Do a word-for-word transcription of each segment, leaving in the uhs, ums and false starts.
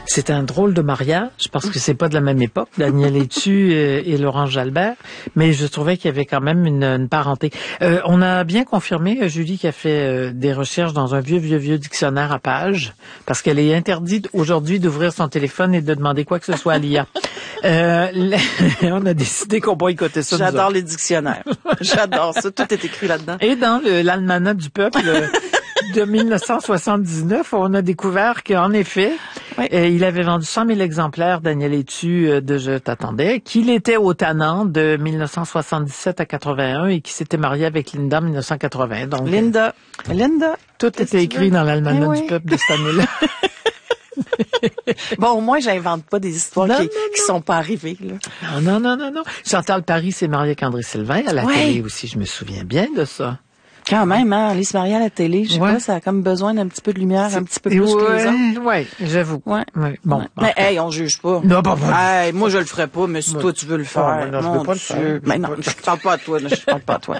C'est un drôle de mariage, parce que c'est pas de la même époque, Daniel Etu et Laurent Jalbert, mais je trouvais qu'il y avait quand même une, une parenté. Euh, on a bien confirmé, Julie, qui a fait euh, des recherches dans un vieux, vieux, vieux dictionnaire à pages, parce qu'elle est interdite aujourd'hui d'ouvrir son téléphone et de demander quoi que ce soit à l'I A. Euh, on a décidé qu'on boycottait ça. J'adore les dictionnaires. J'adore ça. Tout est écrit là-dedans. Et dans le, l'almanach du peuple de mille neuf cent soixante-dix-neuf, on a découvert qu'en effet, oui. euh, il avait vendu cent mille exemplaires, Daniel Etu, euh, de Je t'attendais, qu'il était au Tannant de mille neuf cent soixante-dix-sept à quatre-vingt-un et qu'il s'était marié avec Linda en mille neuf cent quatre-vingts. Donc, Linda. Euh, Linda. Tout était écrit dans l'almanach eh oui. du peuple de cette année-là. Bon, au moins, j'invente pas des histoires non, qui, non, qui non. sont pas arrivées, là. Non, non, non, non. Chantal Paris s'est mariée avec André Sylvain à la ouais. télé aussi. Je me souviens bien de ça. Quand même, hein, aller se marier à la télé, je sais ouais. pas, ça a comme besoin d'un petit peu de lumière, c'est, un petit peu plus ouais, que les autres. Ouais, j'avoue. Ouais. ouais. Bon. Ouais. Mais hey, on juge pas. Non, pas pas. Hey, moi je le ferais pas, mais si moi, toi tu veux le faire, non, non, je peux pas le faire. Mais non, je parle pas à toi, là, je parle pas à toi.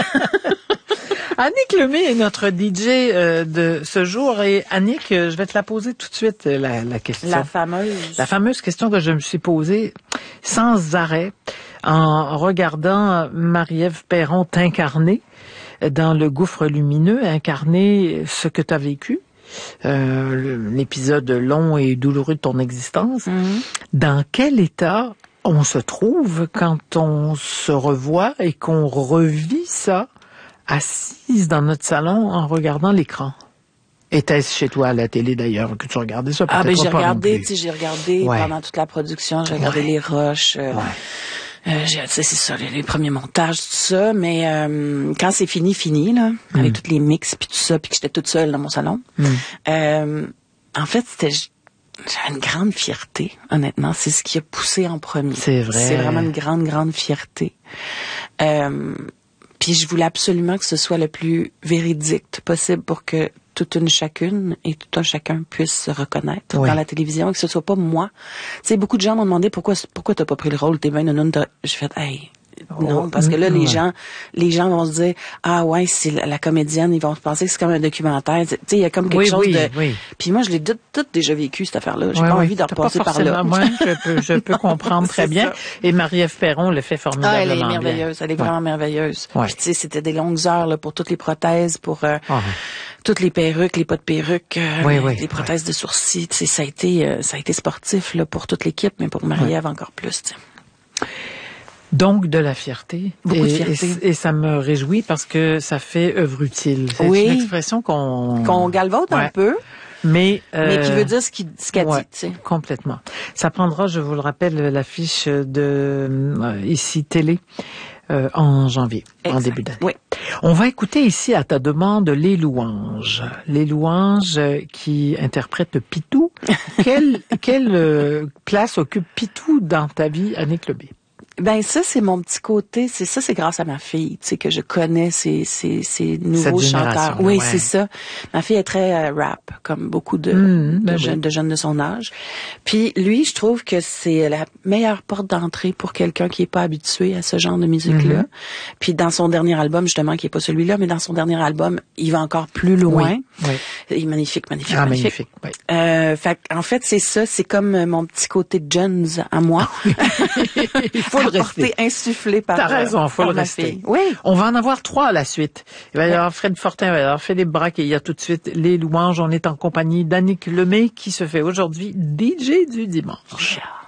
Annick Lemay est notre D J euh, de ce jour. Et Annick, euh, je vais te la poser tout de suite, la, la question. La fameuse. La fameuse question que je me suis posée sans arrêt en regardant Marie-Ève Perron t'incarner dans Le Gouffre lumineux, incarner ce que tu as vécu. Euh, l'épisode long et douloureux de ton existence. Mm-hmm. Dans quel état on se trouve quand on se revoit et qu'on revit ça assise dans notre salon en regardant l'écran? Était-ce chez toi à la télé d'ailleurs que tu regardais ça? Ah ben j'ai regardé, tu sais, j'ai regardé ouais. pendant toute la production, j'ai regardé ouais. les rushs. Euh, ouais. Euh, j'ai, c'est ça, les, les premiers montages, tout ça, mais euh, quand c'est fini, fini, là, mm. avec toutes les mix puis tout ça, puis que j'étais toute seule dans mon salon, mm. euh, en fait, c'était, j'avais une grande fierté, honnêtement. C'est ce qui a poussé en premier. C'est vrai. C'est vraiment une grande, grande fierté. Euh, puis je voulais absolument que ce soit le plus véridique possible pour que toute une chacune et tout un chacun puisse se reconnaître oui. dans la télévision, et que ce soit pas moi. Tu sais, beaucoup de gens m'ont demandé pourquoi pourquoi t'as pas pris le rôle, t'es bien nounoune. J'ai fait, hey, non, oh, parce que là, les ouais. gens, les gens vont se dire, ah ouais, c'est la, la comédienne, ils vont penser que c'est comme un documentaire. Tu sais, il y a comme quelque oui, chose oui, de. Oui. Puis moi, je l'ai tout, tout déjà vécu cette affaire-là. J'ai ouais, pas oui. envie de repasser par là. Moi, je peux, je peux comprendre très bien. Ça. Et Marie-Ève Perron le fait formidablement bien. Ah, elle est merveilleuse. Bien. Elle est vraiment ouais. merveilleuse. Ouais. Puis tu sais, c'était des longues heures là pour toutes les prothèses, pour euh, oh. toutes les perruques, les pas de perruques, euh, oui, les, oui, les prothèses oui. de sourcils. Tu sais, ça a été, euh, ça a été sportif là pour toute l'équipe, mais pour Marie-Ève ouais. encore plus. Tu sais. Donc, de la fierté. Beaucoup et, de fierté. Et, et ça me réjouit parce que ça fait œuvre utile. C'est oui. une expression qu'on... Qu'on galvaude ouais. un peu. Mais, euh, mais qui veut dire ce qu'il ce qu'elle ouais, dit, tu sais. Complètement. Ça prendra, je vous le rappelle, l'affiche de euh, ici Télé euh, en janvier, exact. En début d'année. Oui. On va écouter ici à ta demande Les Louanges. Les Louanges qui interprètent Pitou. quelle quelle euh, place occupe Pitou dans ta vie, Annick Lemay? Ben ça c'est mon petit côté, c'est ça c'est grâce à ma fille, tu sais que je connais ces ces ces nouveaux chanteurs. Oui, ouais. c'est ça. Ma fille est très euh, rap comme beaucoup de mmh, ben de, jeunes, oui. de jeunes de son âge. Puis lui, je trouve que c'est la meilleure porte d'entrée pour quelqu'un qui est pas habitué à ce genre de musique-là. Mmh. Puis dans son dernier album justement qui est pas celui-là, mais dans son dernier album, il va encore plus loin. Oui, oui. Il est magnifique, magnifique, ah, magnifique. magnifique oui. Euh fait en fait, c'est ça, c'est comme mon petit côté de Jones à moi. Il faut le rester. Insufflé par, T'as raison, faut par le rester. Fille. Oui. On va en avoir trois à la suite. Il va y avoir Fred Fortin, il va y avoir Philippe Braque et il y a tout de suite Les Louanges. On est en compagnie d'Annick Lemay qui se fait aujourd'hui D J du dimanche.